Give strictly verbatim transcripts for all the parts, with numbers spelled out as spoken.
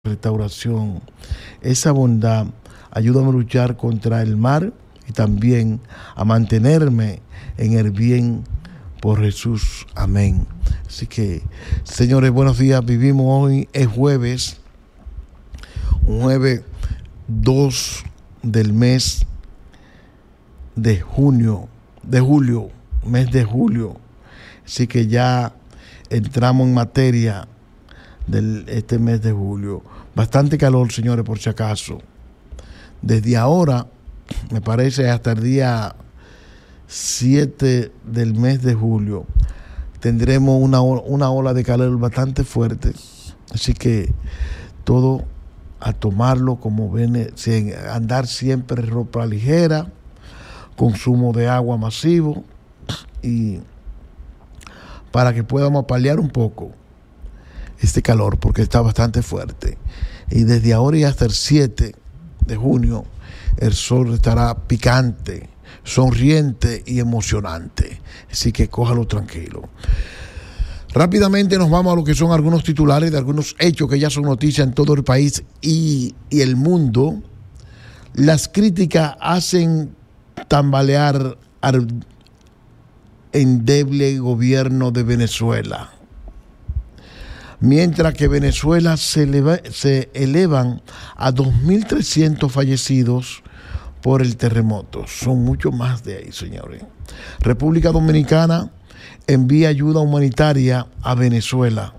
restauración. Esa bondad ayúdame a luchar contra el mal y también a mantenerme en el bien por Jesús. Amén. Así que, señores, buenos días. Vivimos hoy, es jueves, un jueves dos del mes de junio, de julio, mes de julio. Así que ya entramos en materia de este mes de julio. Bastante calor, señores, por si acaso. Desde ahora, me parece, hasta el día siete del mes de julio, tendremos una, una ola de calor bastante fuerte. Así que todo a tomarlo como viene, sin andar siempre ropa ligera, consumo de agua masivo, y para que podamos paliar un poco este calor, porque está bastante fuerte. Y desde ahora y hasta el siete de junio, el sol estará picante, sonriente y emocionante. Así que cójalo tranquilo. Rápidamente nos vamos a lo que son algunos titulares de algunos hechos que ya son noticias en todo el país y, y el mundo. Las críticas hacen tambalear al endeble gobierno de Venezuela. Mientras que Venezuela se, eleva, se elevan a dos mil trescientos fallecidos por el terremoto. Son mucho más de ahí, señores. República Dominicana envía ayuda humanitaria a Venezuela.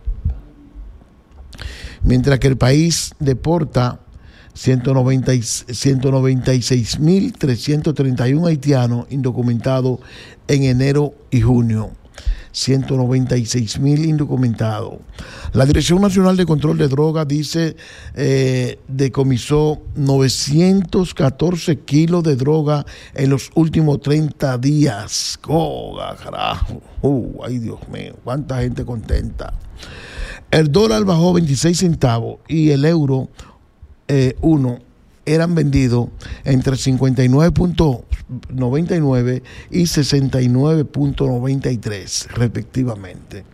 Mientras que el país deporta ciento noventa y seis mil trescientos treinta y uno haitianos indocumentados en enero y junio. ciento noventa y seis mil indocumentados. La Dirección Nacional de Control de Drogas dice eh, decomisó novecientos catorce kilos de droga en los últimos treinta días. ¡Oh, carajo! Uh, ¡Ay, Dios mío! ¡Cuánta gente contenta! El dólar bajó veintiséis centavos y el euro eh, uno eran vendidos entre cincuenta y nueve punto noventa y nueve y sesenta y nueve punto noventa y tres respectivamente.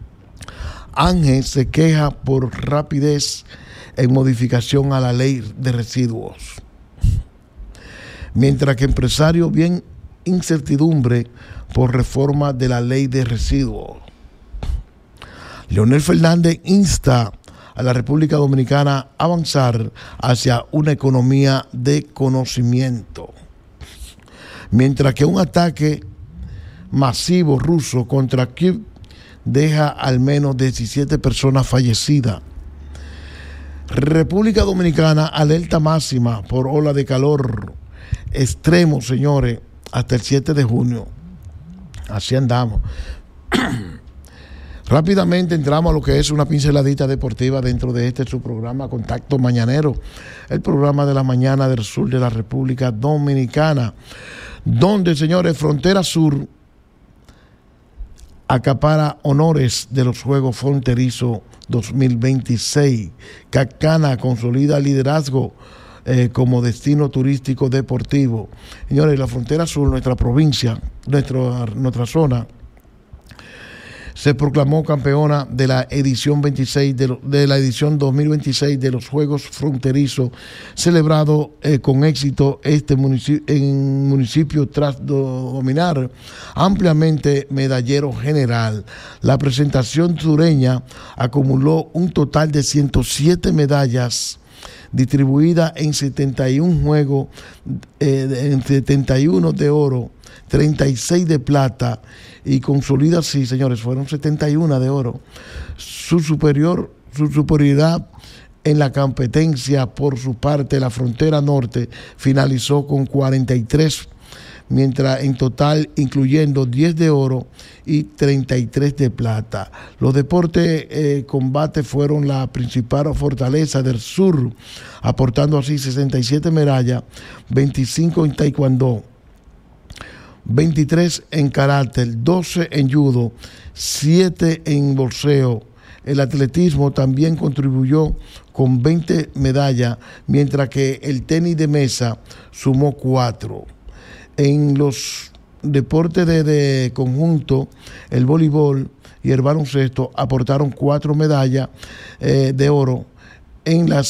Ángel se queja por rapidez en modificación a la ley de residuos, mientras que empresarios ven incertidumbre por reforma de la ley de residuos. Leonel Fernández insta a la República Dominicana a avanzar hacia una economía de conocimiento. Mientras que un ataque masivo ruso contra Kiev deja al menos diecisiete personas fallecidas. República Dominicana alerta máxima por ola de calor extremo, señores, hasta el siete de junio. Así andamos. Rápidamente entramos a lo que es una pinceladita deportiva dentro de este su programa Contacto Mañanero, el programa de la mañana del sur de la República Dominicana, donde, señores, Frontera Sur acapara honores de los Juegos Fronterizos dos mil veintiséis. Cacana consolida liderazgo eh, como destino turístico deportivo. Señores, la Frontera Sur, nuestra provincia, nuestra, nuestra zona, se proclamó campeona de la edición veintiséis de, lo, de la edición dos mil veintiséis de los Juegos Fronterizos, celebrado eh, con éxito este municipio, en municipio tras dominar ampliamente medallero general. La presentación sureña acumuló un total de ciento siete medallas distribuidas en setenta y uno juegos, eh, en setenta y uno de oro, treinta y seis de plata, y consolida, sí, señores, fueron setenta y uno de oro. Su superior, su superioridad en la competencia, por su parte, la Frontera Norte finalizó con cuarenta y tres, mientras en total incluyendo diez de oro y treinta y tres de plata. Los deportes eh, combate fueron la principal fortaleza del sur, aportando así sesenta y siete medallas, veinticinco en taekwondo, veintitrés en karate, doce en judo, siete en boxeo. El atletismo también contribuyó con veinte medallas, mientras que el tenis de mesa sumó cuatro. En los deportes de, de conjunto, el voleibol y el baloncesto aportaron cuatro medallas eh, de oro en las